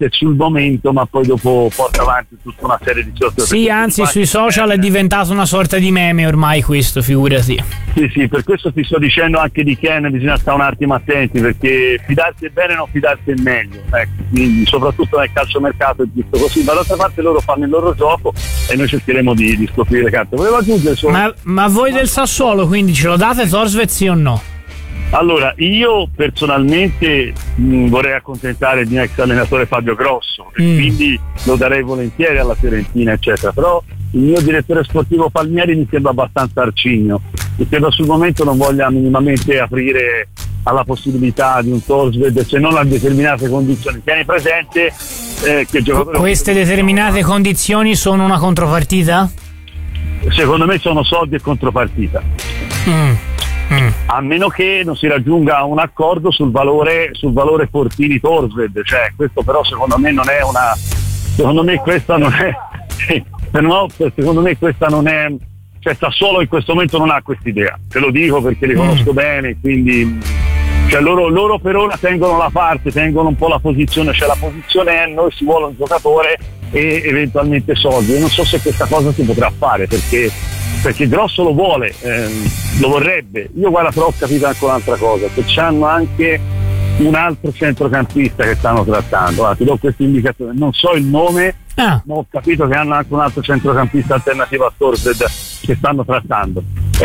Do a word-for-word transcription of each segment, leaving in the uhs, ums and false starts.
forte sul momento, ma poi dopo porta avanti tutta una serie di sorprese. Sì, anzi sui social è diventato una sorta di meme ormai questo, figurati. Sì, sì, per questo ti sto dicendo anche di Ken, bisogna stare un attimo attenti, perché fidarsi è bene, non fidarsi è meglio, ecco, quindi soprattutto nel calciomercato è giusto così. Dall'altra parte loro fanno il loro gioco e noi cercheremo di, di scoprire le carte. Volevo aggiungere solo... Ma, ma voi del Sassuolo quindi ce lo date Thorstvedt, sì o no? Allora, io personalmente mh, vorrei accontentare il mio ex allenatore Fabio Grosso e Mm. quindi lo darei volentieri alla Fiorentina, eccetera, però il mio direttore sportivo Palmieri mi sembra abbastanza arcigno, mi sembra sul momento non voglia minimamente aprire alla possibilità di un Thorstvedt, se non a determinate condizioni. Tieni presente eh, che il giocatore... Queste determinate condizioni sono una contropartita? Secondo me sono soldi e contropartita. Mm. Mm. A meno che non si raggiunga un accordo sul valore sul valore Fortini Thorstvedt, cioè questo però secondo me non è una secondo me questa non è no, secondo me questa non è cioè Sassuolo in questo momento non ha quest'idea, te lo dico perché li conosco mm. bene, quindi cioè loro, loro per ora tengono la parte, tengono un po' la posizione, cioè la posizione è noi si vuole un giocatore e eventualmente soldi. Io non so se questa cosa si potrà fare perché perché Grosso lo vuole, ehm, lo vorrebbe. Io guarda però ho capito anche un'altra cosa, che c'hanno anche un altro centrocampista che stanno trattando. Ah, ti do questa indicazione, non so il nome, ah. ma ho capito che hanno anche un altro centrocampista alternativo a Thorstvedt che stanno trattando.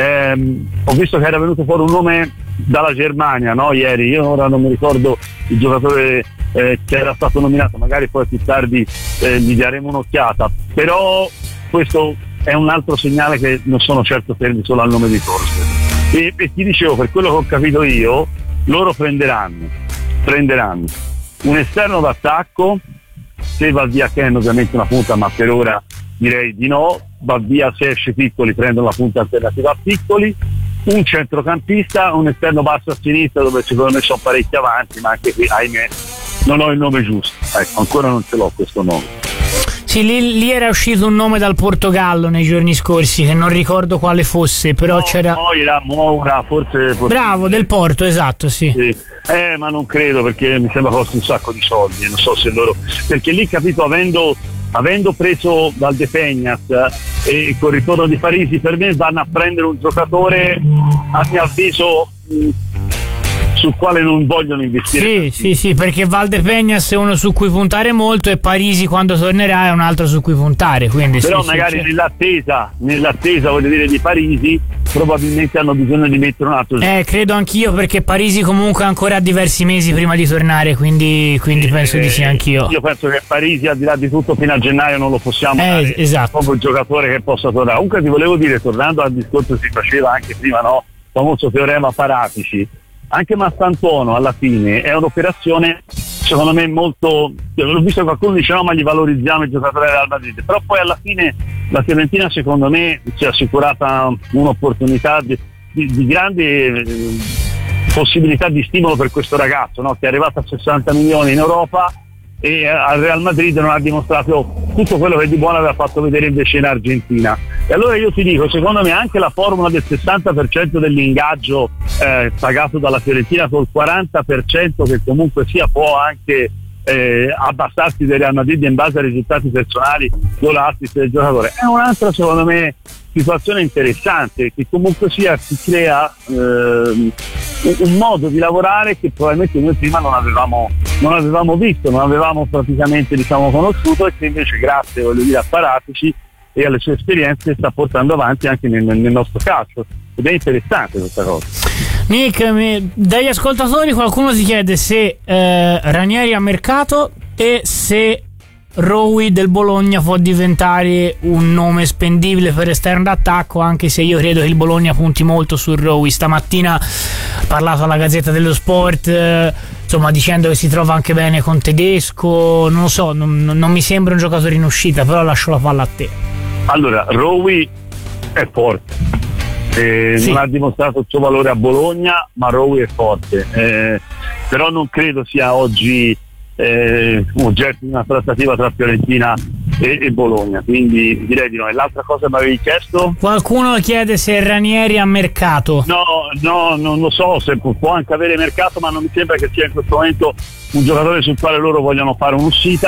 Ehm, ho visto che era venuto fuori un nome dalla Germania, no? Ieri, io ora non mi ricordo il giocatore eh, che era stato nominato, magari poi più tardi eh, gli daremo un'occhiata, però questo è un altro segnale che non sono certo fermi solo al nome di Thorstvedt. E, e ti dicevo, per quello che ho capito io, loro prenderanno prenderanno un esterno d'attacco, se va via Ken ovviamente una punta, ma per ora direi di no, va via se esce Piccoli, prendono la punta alternativa a Piccoli, un centrocampista, un esterno basso a sinistra dove secondo me sono parecchi avanti, ma anche qui ahimè non ho il nome giusto, ecco, ancora non ce l'ho questo nome. Sì, lì, lì era uscito un nome dal Portogallo nei giorni scorsi, che non ricordo quale fosse, però no, c'era... Moira, Moura, forse... Bravo, del Porto, esatto, sì. sì. Eh, ma non credo, perché mi sembra costi un sacco di soldi, non so se loro... Perché lì, capito, avendo, avendo preso dal De Peñas eh, e con il ritorno di Parisi, per me vanno a prendere un giocatore, a mio avviso... Mh, sul quale non vogliono investire. Sì, sì, sì, perché Valdepeñas è uno su cui puntare molto e Parisi quando tornerà è un altro su cui puntare, quindi però sì, magari sì, nell'attesa, nell'attesa voglio dire di Parisi probabilmente hanno bisogno di mettere un altro. Eh, credo anch'io, perché Parisi comunque ha ancora diversi mesi prima di tornare, quindi, quindi eh, penso di sì anch'io. Io penso che Parisi al di là di tutto fino a gennaio non lo possiamo eh, dare, esatto. proprio il giocatore che possa tornare. Comunque ti volevo dire, tornando al discorso che si faceva anche prima, no? Il famoso teorema Paratici. Anche Mastantuono alla fine è un'operazione secondo me molto, ho visto che qualcuno dice no ma gli valorizziamo il giocatore del Real Madrid, però poi alla fine la Fiorentina secondo me si è assicurata un'opportunità di, di, di grande eh, possibilità di stimolo per questo ragazzo, no? Che è arrivato a sessanta milioni in Europa e al Real Madrid non ha dimostrato tutto quello che di buono aveva fatto vedere invece in Argentina. E allora io ti dico, secondo me anche la formula del sessanta per cento dell'ingaggio eh, pagato dalla Fiorentina col quaranta per cento che comunque sia può anche eh, abbassarsi del Real Madrid in base ai risultati personali o l'assist del giocatore, è un'altra secondo me situazione interessante che comunque sia si crea eh, un, un modo di lavorare che probabilmente noi prima non avevamo non avevamo visto, non avevamo praticamente diciamo conosciuto e che invece grazie voglio dire a Paratici e alle sue esperienze sta portando avanti anche nel, nel nostro calcio ed è interessante questa cosa. Nick, mi, dagli ascoltatori qualcuno si chiede se eh, Ranieri a mercato e se Rowi del Bologna può diventare un nome spendibile per esterno d'attacco, anche se io credo che il Bologna punti molto su Rowi. Stamattina ha parlato alla Gazzetta dello Sport eh, insomma dicendo che si trova anche bene con Tedesco, non lo so, non, non mi sembra un giocatore in uscita, però lascio la palla a te. Allora, Rowi è forte, eh, sì. Non ha dimostrato il suo valore a Bologna, ma Rowi è forte, eh, però non credo sia oggi eh, oggetto di una trattativa tra Fiorentina e, e Bologna, quindi direi di no. E l'altra cosa che mi avevi chiesto? Qualcuno chiede se Ranieri ha mercato. No, no, non lo so, se può, può anche avere mercato, ma non mi sembra che sia in questo momento un giocatore sul quale loro vogliono fare un'uscita.